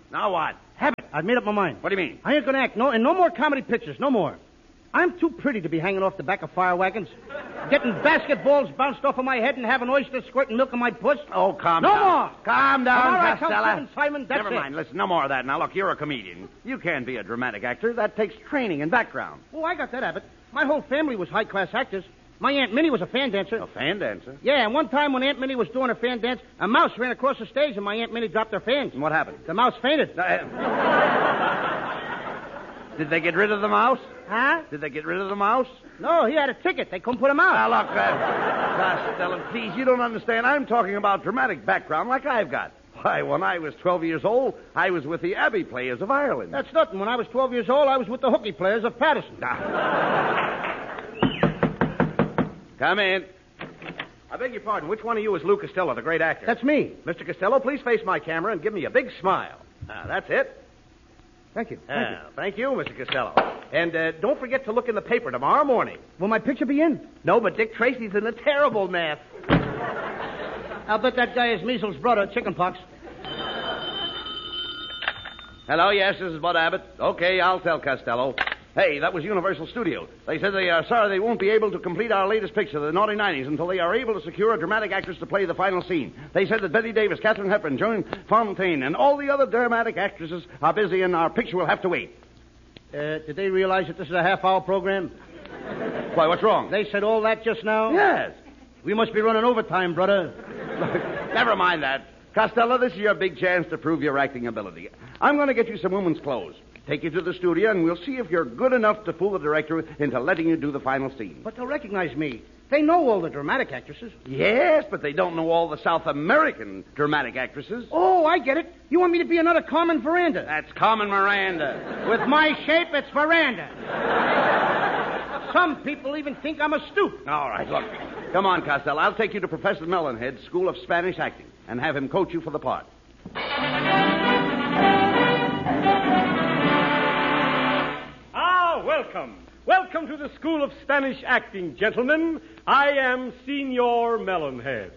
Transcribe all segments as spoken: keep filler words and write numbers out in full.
Now what? Have it. I've made up my mind. What do you mean? I ain't gonna act. No, and no more comedy pictures. No more. I'm too pretty to be hanging off the back of fire wagons, getting basketballs bounced off of my head and having oysters squirting milk in my puss. Oh, calm no down. No more. Calm down, All right, Costello. tell Stephen Simon, that's Never it. mind. Listen, no more of that. Now, look, you're a comedian. You can't be a dramatic actor. That takes training and background. Oh, I got that, Abbott. My whole family was high-class actors. My Aunt Minnie was a fan dancer. A fan dancer? Yeah, and one time when Aunt Minnie was doing her fan dance, a mouse ran across the stage and my Aunt Minnie dropped her fans. And what happened? The mouse fainted. Uh, Did they get rid of the mouse? Huh? Did they get rid of the mouse? No, he had a ticket. They couldn't put him out. Now, look, uh, Costello, please, you don't understand. I'm talking about dramatic background like I've got. Why, when I was twelve years old, I was with the Abbey Players of Ireland. That's nothing. When I was twelve years old, I was with the hooky players of Patterson. Come in. I beg your pardon. Which one of you is Lou Costello, the great actor? That's me. Mister Costello, please face my camera and give me a big smile. Ah, that's it. Thank you. Thank Ah, thank you, Mister Costello. And uh, don't forget to look in the paper tomorrow morning. you. Will my picture be in? No, but Dick Tracy's in a terrible mess. I'll bet that guy is measles brother, chickenpox. Hello, yes, this is Bud Abbott. Okay, I'll tell Costello. Hey, that was Universal Studios. They said they are sorry they won't be able to complete our latest picture, The Naughty Nineties, until they are able to secure a dramatic actress to play the final scene. They said that Betty Davis, Katharine Hepburn, Joan Fontaine, and all the other dramatic actresses are busy, and our picture will have to wait. Uh, did they realize that this is a half-hour program? Why, what's wrong? They said all that just now? Yes. We must be running overtime, brother. Never mind that. Costello, this is your big chance to prove your acting ability. I'm going to get you some women's clothes. Take you to the studio, and we'll see if you're good enough to fool the director into letting you do the final scene. But they'll recognize me. They know all the dramatic actresses. Yes, but they don't know all the South American dramatic actresses. Oh, I get it. You want me to be another Carmen Miranda? That's Carmen Miranda. With my shape, it's veranda. Some people even think I'm a stoop. All right, look. Come on, Costello. I'll take you to Professor Melonhead's School of Spanish Acting and have him coach you for the part. Ah, welcome. Welcome to the School of Spanish Acting, gentlemen. I am Senor Melonhead.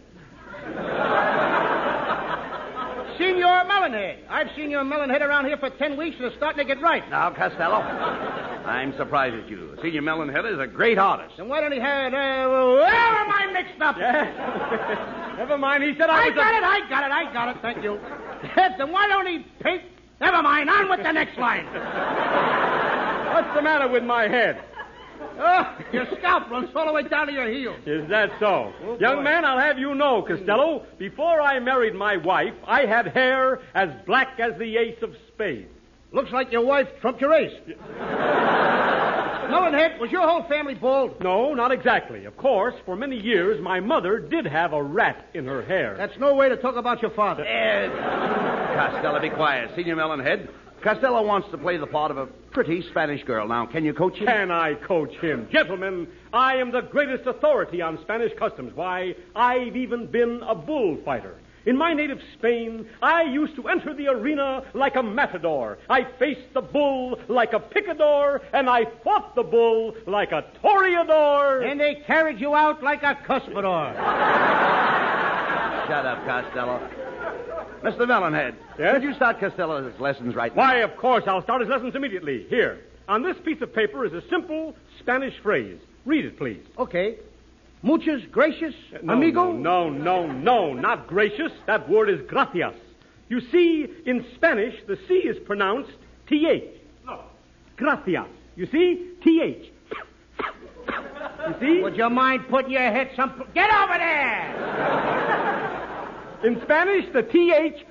Senor Melonhead. I've seen your Melonhead around here for ten weeks and it's starting to get right. Now, Costello, I'm surprised at you. Senior Melonhead is a great artist. Then why don't he have... Uh, where am I mixed up? Yeah. Never mind, he said I, I was got a... it, I got it, I got it, thank you. Then why don't he paint... Never mind, on with the next line. What's the matter with my head? Oh, your scalp runs all the way down to your heel. Is that so? Oh, Young boy. man, I'll have you know, Costello, before I married my wife, I had hair as black as the ace of spades. Looks like your wife trumped your ace. Melonhead, was your whole family bald? No, not exactly. Of course, for many years, my mother did have a rat in her hair. That's no way to talk about your father. Eh, Costello, be quiet. Senior Melonhead, Costello wants to play the part of a pretty Spanish girl. Now, can you coach him? Can I coach him? Gentlemen, I am the greatest authority on Spanish customs. Why, I've even been a bullfighter. In my native Spain, I used to enter the arena like a matador. I faced the bull like a picador, and I fought the bull like a toreador. And they carried you out like a cuspidor. Shut up, Costello. Mister Melonhead, Yes? could you start Costello's lessons right now? Why, of course, I'll start his lessons immediately. Here, on this piece of paper is a simple Spanish phrase. Read it, please. Okay. Muchas gracias, No, amigo? No, no, no, no, not gracious. That word is gracias. You see, in Spanish, the C is pronounced T H. No. Gracias. You see? T H. You see? Would you mind putting your head some... Get over there! In Spanish, the T H...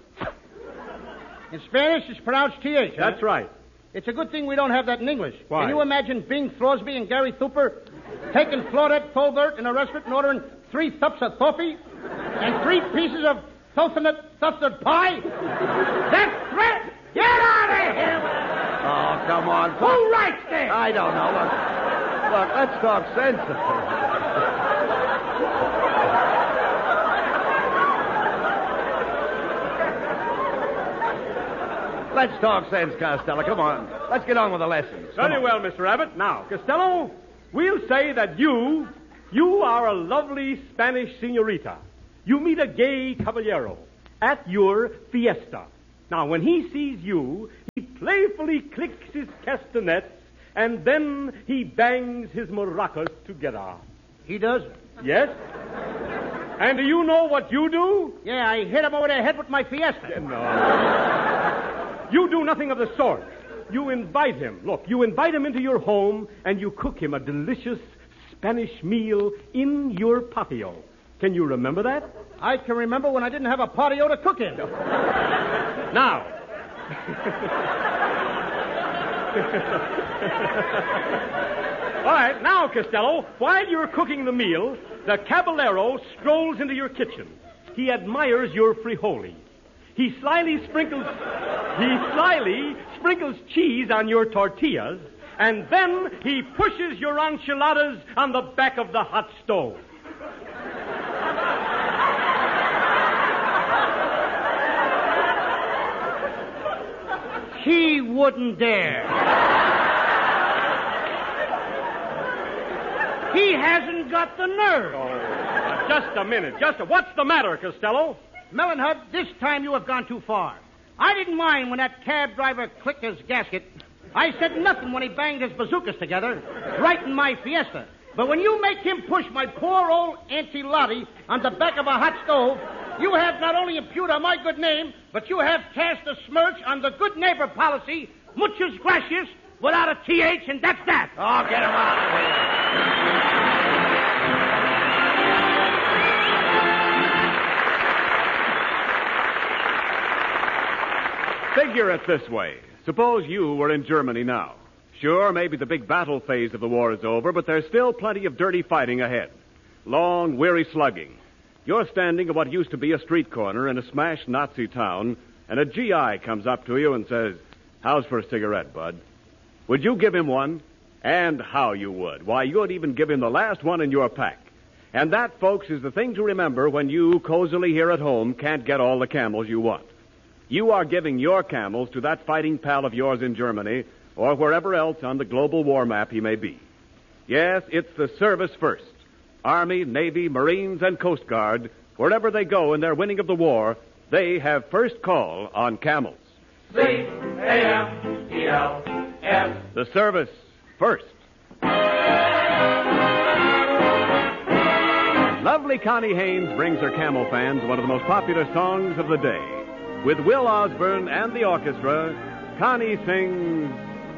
In Spanish, it's pronounced T H. That's huh? right. It's a good thing we don't have that in English. Why? Can you imagine Bing Crosby and Gary Thooper taking Claudette Colbert in a restaurant and ordering three cups of toffee and three pieces of coconut custard pie? That's threat! Get out of here! Oh, come on. Who writes this? I don't know. Look, look, let's talk sense. Let's talk sense, Costello. Come on. Let's get on with the lessons. Come Very on. well, Mister Abbott. Now, Costello, we'll say that you, you are a lovely Spanish senorita. You meet a gay caballero at your fiesta. Now, when he sees you, he playfully clicks his castanets, and then he bangs his maracas together. He does? Yes? And do you know what you do? Yeah, I hit him over the head with my Fiesta. No. You do nothing of the sort. You invite him. Look, you invite him into your home, and you cook him a delicious Spanish meal in your patio. Can you remember that? I can remember when I didn't have a patio to cook in. Now. All right, now, Costello, while you're cooking the meal, the caballero strolls into your kitchen. He admires your frijoli. He slyly sprinkles he slyly sprinkles cheese on your tortillas, and then he pushes your enchiladas on the back of the hot stove. He wouldn't dare. He hasn't got the nerve. Oh, just a minute. Just a... What's the matter, Costello? Melonhead, this time you have gone too far. I didn't mind when that cab driver clicked his gasket. I said nothing when he banged his bazookas together, right in my Fiesta. But when you make him push my poor old Auntie Lottie on the back of a hot stove, you have not only impugned on my good name, but you have cast a smirch on the good neighbor policy, muchas gracias, without a T H, and that's that. Oh, get him out of here. Figure it this way. Suppose you were in Germany now. Sure, maybe the big battle phase of the war is over, but there's still plenty of dirty fighting ahead. Long, weary slugging. You're standing at what used to be a street corner in a smashed Nazi town, and a G I comes up to you and says, "How's for a cigarette, bud?" Would you give him one? And how you would. Why, you'd even give him the last one in your pack. And that, folks, is the thing to remember when you, cozily here at home, can't get all the camels you want. You are giving your camels to that fighting pal of yours in Germany, or wherever else on the global war map he may be. Yes, it's the service first. Army, Navy, Marines, and Coast Guard, wherever they go in their winning of the war, they have first call on camels. C A M E L S. The service first. Lovely Connie Haynes brings her camel fans one of the most popular songs of the day. With Will Osborne and the orchestra, Connie sings